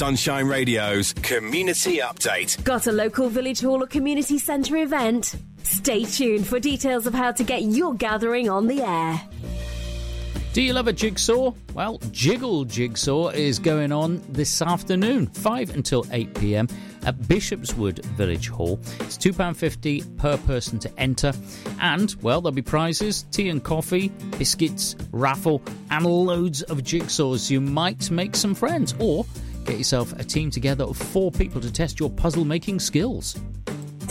Sunshine Radio's Community Update. Got a local village hall or community centre event? Stay tuned for details of how to get your gathering on the air. Do you love a jigsaw? Well, Jiggle Jigsaw is going on this afternoon, 5 until 8 p.m. at Bishopswood Village Hall. It's £2.50 per person to enter. And, well, there'll be prizes, tea and coffee, biscuits, raffle, and loads of jigsaws. You might make some friends or get yourself a team together of 4 people to test your puzzle-making skills.